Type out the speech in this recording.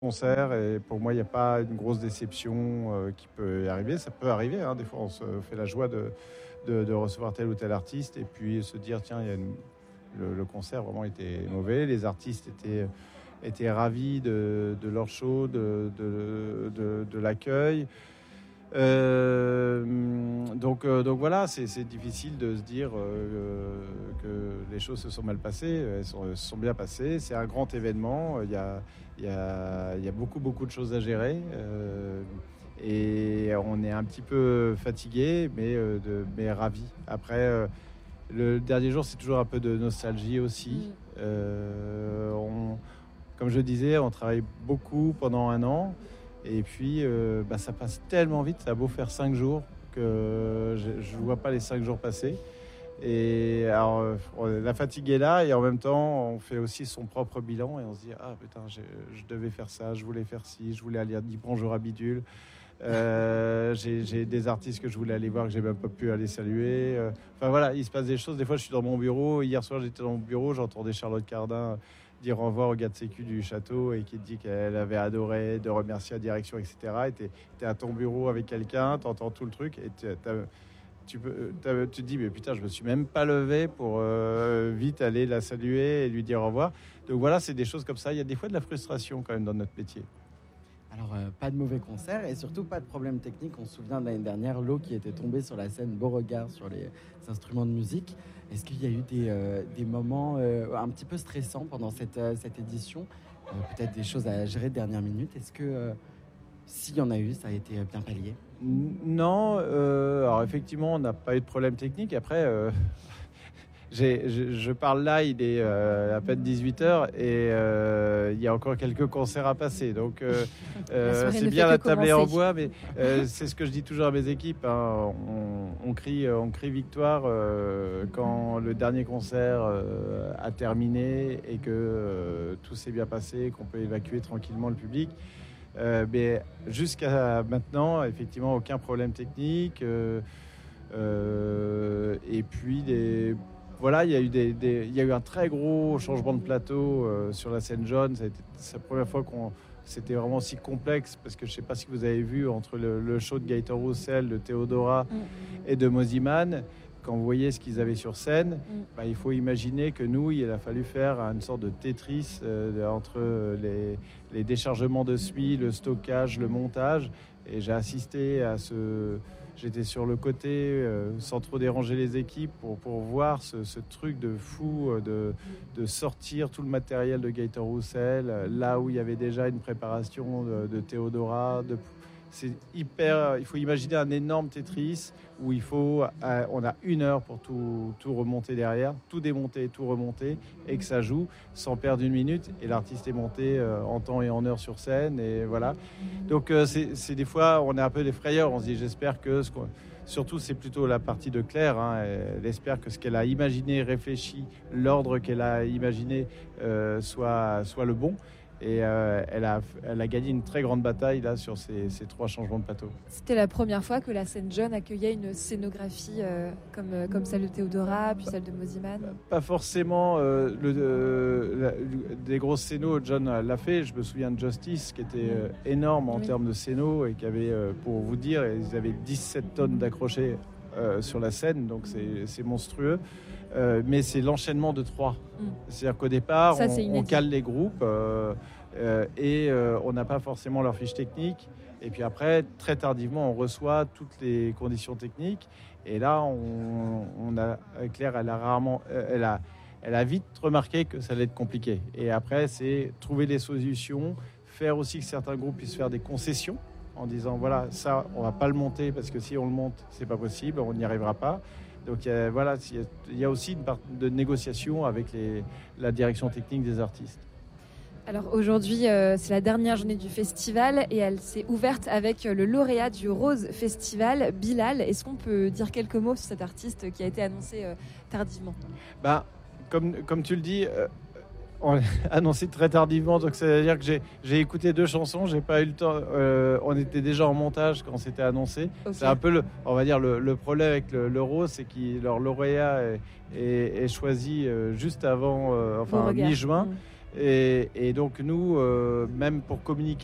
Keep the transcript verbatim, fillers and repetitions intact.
concert et pour moi, il n'y a pas une grosse déception euh, qui peut y arriver. Ça peut arriver, hein, des fois, on se fait la joie de, de, de recevoir tel ou tel artiste et puis se dire, tiens, il y a une- le, le concert vraiment était mauvais, les artistes étaient, étaient ravis de, de leur show, de, de, de, de l'accueil. Euh, donc, euh, donc voilà, c'est, c'est difficile de se dire euh, que les choses se sont mal passées. Elles, sont, elles se sont bien passées. C'est un grand événement. Il y a, il y a, il y a beaucoup, beaucoup de choses à gérer. Euh, et on est un petit peu fatigué, mais, euh, de, mais ravi. Après, euh, le dernier jour, c'est toujours un peu de nostalgie aussi. Mm. Euh, on, comme je disais, on travaille beaucoup pendant un an. Et puis, euh, bah, ça passe tellement vite, ça a beau faire cinq jours que je ne vois pas les cinq jours passer. Et alors, euh, la fatigue est là et en même temps, on fait aussi son propre bilan et on se dit, ah putain, je, je devais faire ça, je voulais faire ci, je voulais aller dire bonjour à Bidule. Euh, j'ai, j'ai des artistes que je voulais aller voir que j'ai même pas pu aller saluer. Euh, Enfin voilà, il se passe des choses. Des fois, je suis dans mon bureau. Hier soir, j'étais dans mon bureau, j'entendais Charlotte Cardin dire au revoir au gars de sécu du château et qui te dit qu'elle avait adoré, de remercier la direction, et cetera. Et t'es, t'es à ton bureau avec quelqu'un, t'entends tout le truc et t'as- t'as- tu, peux, t'as- tu te dis, mais putain, je me suis même pas levé pour euh, vite aller la saluer et lui dire au revoir. Donc voilà, c'est des choses comme ça. Il y a des fois de la frustration quand même dans notre métier. Alors, euh, pas de mauvais concert et surtout pas de problème technique. On se souvient de l'année dernière, l'eau qui était tombée sur la scène, Beauregard sur les instruments de musique. Est-ce qu'il y a eu des, euh, des moments euh, un petit peu stressants pendant cette, euh, cette édition? Euh, Peut-être des choses à gérer de dernière minute. Est-ce que, euh, s'il y en a eu, ça a été euh, bien pallié? Non, euh, alors effectivement, on n'a pas eu de problème technique. Après, euh, j'ai- je, je parle là, il est euh, à peine dix-huit heures et euh, il y a encore quelques concerts à passer. Donc, euh, euh, soirée c'est ne bien fait la que table est en commencer. bois, mais euh, c'est ce que je dis toujours à mes équipes, hein. On, on crie, on crie victoire euh, quand le dernier concert euh, a terminé et que euh, tout s'est bien passé, qu'on peut évacuer tranquillement le public. Euh, mais jusqu'à maintenant, effectivement, aucun problème technique. Euh, euh, et puis, des, voilà, il y a eu des, des- il y a eu un très gros changement de plateau euh, sur la scène jaune. Ça a été c'est la première fois qu'on c'était vraiment si complexe parce que je ne sais pas si vous avez vu entre le, le show de Gaëtan Roussel, de Théodora Mm. et de Moziman. Quand vous voyez ce qu'ils avaient sur scène, Mm. bah, il faut imaginer que nous, il a fallu faire une sorte de Tetris euh, entre les, les déchargements de semis, le stockage, le montage. Et j'ai assisté à ce... J'étais sur le côté, euh, sans trop déranger les équipes, pour, pour voir ce, ce truc de fou, euh, de, de sortir tout le matériel de Gaëtan Roussel, euh, là où il y avait déjà une préparation de, de Théodora. De... C'est hyper... Il faut imaginer un énorme Tetris où il faut, euh, on a une heure pour tout, tout remonter derrière, tout démonter, tout remonter, et que ça joue sans perdre une minute. Et l'artiste est monté euh, en temps et en heure sur scène, et voilà. Donc euh, c'est, c'est des fois, on est un peu des frayeurs. On se dit, j'espère que, ce qu'on- surtout c'est plutôt la partie de Claire. Hein, elle espère que ce qu'elle a imaginé, réfléchi, l'ordre qu'elle a imaginé euh, soit, soit le bon. Et euh, elle, a, elle a gagné une très grande bataille là sur ces, ces trois changements de plateau. C'était la première fois que la scène jaune accueillait une scénographie euh, comme, euh, comme celle de Théodora, puis celle de Moziman. Pas forcément euh, le, euh, la- le- des grosses scénos, John l'a fait. Je me souviens de Justice qui était euh, énorme en Oui. termes de scénos et qui avait, euh, pour vous dire, ils avaient dix-sept tonnes d'accrochés euh, sur la scène, donc c'est, c'est monstrueux. Euh, mais c'est l'enchaînement de trois. Mm. C'est-à-dire qu'au départ, Ça, on, c'est on inédit. cale les groupes euh, euh, et euh, on n'a pas forcément leur fiche technique. Et puis après, très tardivement, on reçoit toutes les conditions techniques. Et là, on, on a, Claire, elle a rarement, euh, elle a, elle a vite remarqué que ça allait être compliqué. Et après, c'est trouver des solutions, faire aussi que certains groupes puissent faire des concessions en disant voilà, ça, on va pas le monter parce que si on le monte, c'est pas possible, on n'y arrivera pas. Donc euh, voilà, il y a- il y a aussi une part de négociation avec les, la direction technique des artistes. Alors aujourd'hui, euh, c'est la dernière journée du festival et elle s'est ouverte avec euh, le lauréat du Rose Festival, Bilal. Est-ce qu'on peut dire quelques mots sur cet artiste qui a été annoncé euh, tardivement? Ben, comme, comme tu le dis, euh, on l'a annoncé très tardivement, donc c'est-à-dire que j'ai, j'ai écouté deux chansons, j'ai pas eu le temps. Euh, on était déjà en montage quand c'était annoncé. Ok. C'est un peu, le, on va dire, le, le problème avec le, le Rose, c'est que leur lauréat est, est- est choisi euh, juste avant, euh, enfin Beauregard. mi-juin. Mm. Et, et donc nous, euh, même pour communiquer